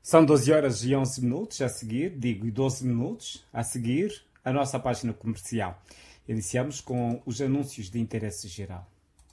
São 12 horas e 11 minutos a seguir, digo 12 minutos a seguir, a nossa página comercial. Iniciamos com os anúncios de interesse geral.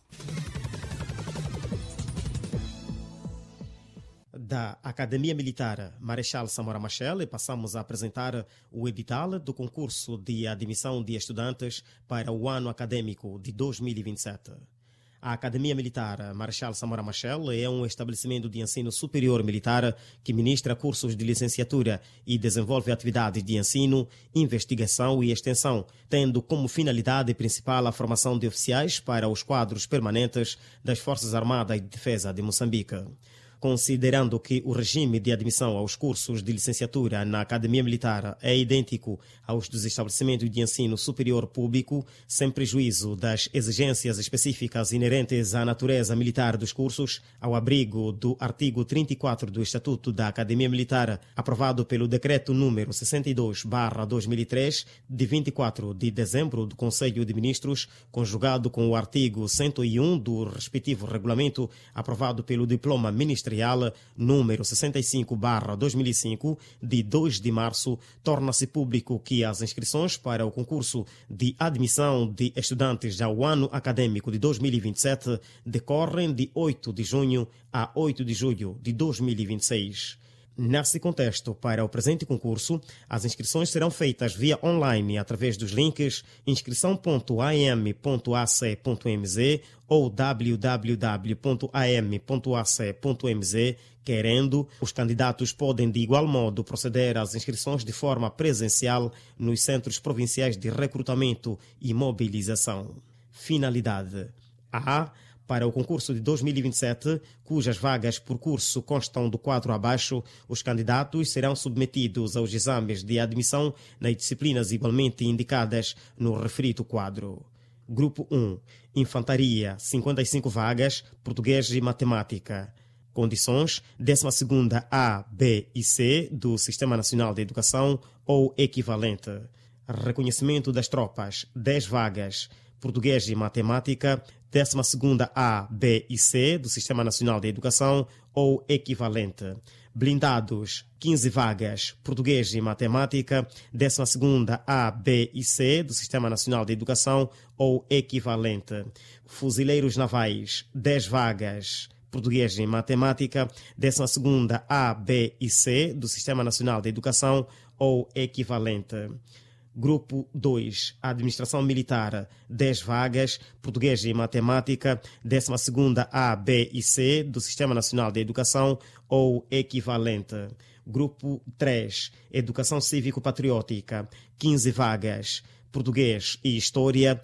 Da Academia Militar Marechal Samora Machel e passamos a apresentar o edital do concurso de admissão de estudantes para o ano acadêmico de 2027. A Academia Militar Marechal Samora Machel é um estabelecimento de ensino superior militar que ministra cursos de licenciatura e desenvolve atividades de ensino, investigação e extensão, tendo como finalidade principal a formação de oficiais para os quadros permanentes das Forças Armadas de Defesa de Moçambique. Considerando que o regime de admissão aos cursos de licenciatura na Academia Militar é idêntico aos dos estabelecimentos de ensino superior público, sem prejuízo das exigências específicas inerentes à natureza militar dos cursos, ao abrigo do artigo 34 do Estatuto da Academia Militar, aprovado pelo Decreto número 62/2003, de 24 de dezembro do Conselho de Ministros, conjugado com o artigo 101 do respectivo regulamento, aprovado pelo Diploma Ministerial número 65/2005, de 2 de março, torna-se público que as inscrições para o concurso de admissão de estudantes ao ano acadêmico de 2027 decorrem de 8 de junho a 8 de julho de 2026. Nesse contexto, para o presente concurso, as inscrições serão feitas via online através dos links inscrição.am.ac.mz ou www.am.ac.mz. Querendo, os candidatos podem de igual modo proceder às inscrições de forma presencial nos centros provinciais de recrutamento e mobilização. Finalidade: A. Para o concurso de 2027, cujas vagas por curso constam do quadro abaixo, os candidatos serão submetidos aos exames de admissão nas disciplinas igualmente indicadas no referido quadro. Grupo 1. Infantaria, 55 vagas, português e matemática. Condições: 12ª A, B e C do Sistema Nacional de Educação ou equivalente. Reconhecimento das tropas, 10 vagas, português e matemática, 12ª A, B e C do Sistema Nacional de Educação ou equivalente. Blindados, 15 vagas, português e matemática, 12ª A, B e C do Sistema Nacional de Educação ou equivalente. Fuzileiros navais, 10 vagas, português e matemática, 12ª A, B e C do Sistema Nacional de Educação ou equivalente. Grupo 2, Administração Militar, 10 vagas, português e matemática, 12ª A, B e C do Sistema Nacional de Educação ou equivalente. Grupo 3, Educação Cívico-Patriótica, 15 vagas, português e História,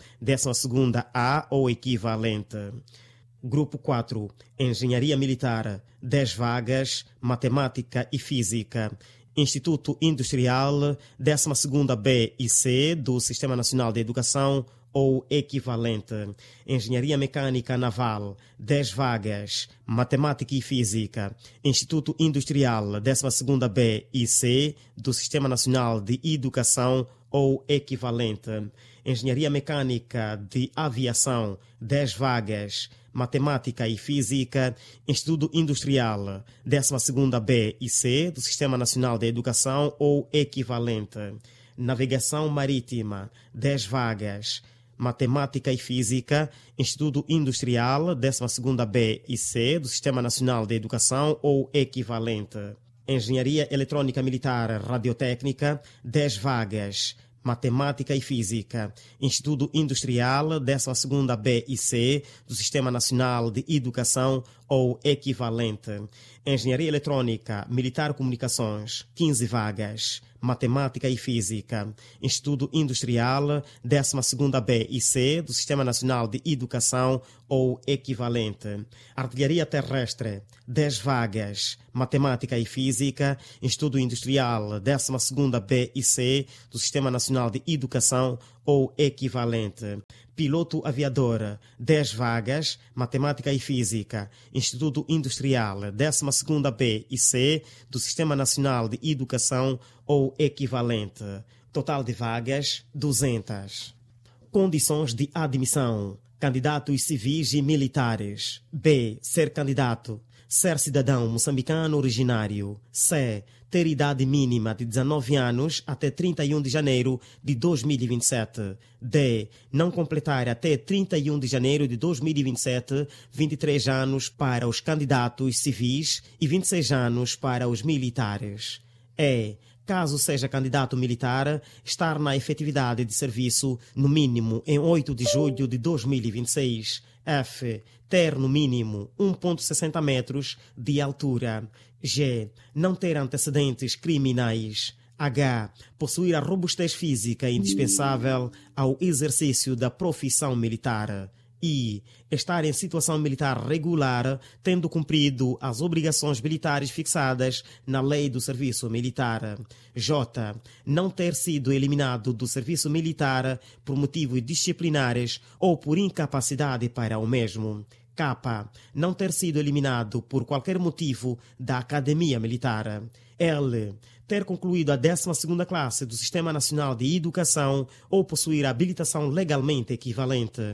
12ª A ou equivalente. Grupo 4, Engenharia Militar, 10 vagas, Matemática e Física, Instituto Industrial, 12ª B e C do Sistema Nacional de Educação ou equivalente. Engenharia Mecânica Naval, 10 vagas, Matemática e Física, Instituto Industrial, 12ª B e C do Sistema Nacional de Educação ou equivalente. Engenharia Mecânica de Aviação, 10 vagas, Matemática e Física, Instituto Industrial, 12ª B e C do Sistema Nacional de Educação ou equivalente. Navegação Marítima, 10 vagas, Matemática e Física, Instituto Industrial, 12ª B e C do Sistema Nacional de Educação ou equivalente. Engenharia Eletrônica Militar Radiotécnica, 10 vagas, Matemática e Física, Instituto Industrial, 12ª B e C do Sistema Nacional de Educação ou equivalente. Engenharia Eletrônica Militar Comunicações, 15 vagas, Matemática e Física, Instituto Industrial, 12ª B e C do Sistema Nacional de Educação ou equivalente. Artilharia Terrestre, 10 vagas, Matemática e Física, Instituto Industrial, 12ª B e C do Sistema Nacional de Educação ou equivalente. Piloto Aviador, 10 vagas, Matemática e Física, Instituto Industrial, 12ª B e C do Sistema Nacional de Educação ou equivalente. Total de vagas, 200. Condições de admissão: candidatos civis e militares. B. Ser candidato. ser cidadão moçambicano originário. C. Ter idade mínima de 19 anos até 31 de janeiro de 2027. D. Não completar até 31 de janeiro de 2027 23 anos para os candidatos civis e 26 anos para os militares. E. Caso seja candidato militar, estar na efetividade de serviço no mínimo em 8 de julho de 2026. F. Ter no mínimo 1,60 metros de altura. G. Não ter antecedentes criminais. H. Possuir a robustez física indispensável ao exercício da profissão militar. I. Estar em situação militar regular, tendo cumprido as obrigações militares fixadas na Lei do Serviço Militar. J. Não ter sido eliminado do serviço militar por motivos disciplinares ou por incapacidade para o mesmo. K. Não ter sido eliminado por qualquer motivo da Academia Militar. L. Ter concluído a 12ª classe do Sistema Nacional de Educação ou possuir habilitação legalmente equivalente.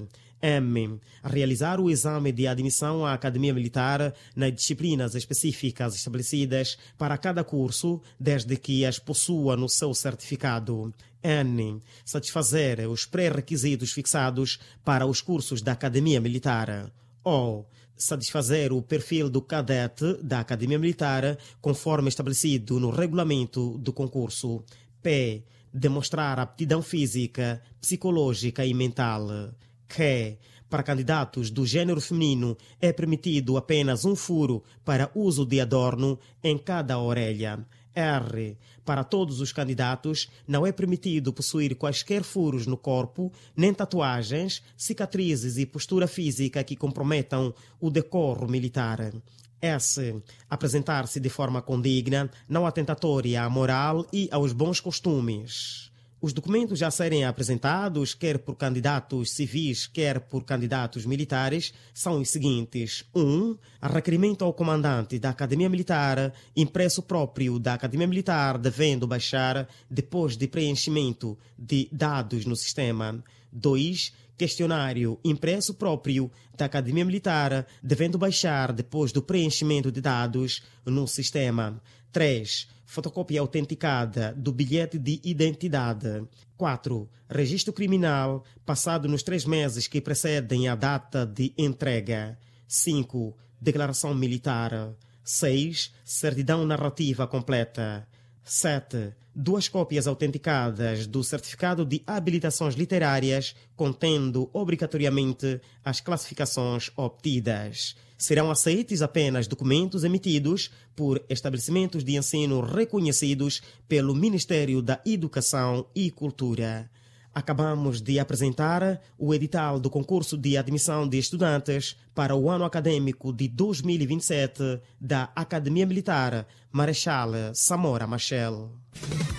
M. Realizar o exame de admissão à Academia Militar nas disciplinas específicas estabelecidas para cada curso, desde que as possua no seu certificado. N. Satisfazer os pré-requisitos fixados para os cursos da Academia Militar. O. Satisfazer o perfil do cadete da Academia Militar conforme estabelecido no regulamento do concurso. P. Demonstrar aptidão física, psicológica e mental. Q. Para candidatos do gênero feminino é permitido apenas um furo para uso de adorno em cada orelha. R. Para todos os candidatos não é permitido possuir quaisquer furos no corpo, nem tatuagens, cicatrizes e postura física que comprometam o decoro militar. S. Apresentar-se de forma condigna, não atentatória à moral e aos bons costumes. Os documentos a serem apresentados, quer por candidatos civis, quer por candidatos militares, são os seguintes. 1. Requerimento ao comandante da Academia Militar, impresso próprio da Academia Militar, devendo baixar depois de preenchimento de dados no sistema. 2. Questionário impresso próprio da Academia Militar, devendo baixar depois do preenchimento de dados no sistema. 3. Fotocópia autenticada do bilhete de identidade. 4. Registro criminal, passado nos 3 meses que precedem a data de entrega. 5. Declaração militar. 6. Certidão narrativa completa. 7. 2 cópias autenticadas do certificado de habilitações literárias, contendo obrigatoriamente as classificações obtidas. Serão aceitos apenas documentos emitidos por estabelecimentos de ensino reconhecidos pelo Ministério da Educação e Cultura. Acabamos de apresentar o edital do concurso de admissão de estudantes para o ano acadêmico de 2027 da Academia Militar Marechal Samora Machel.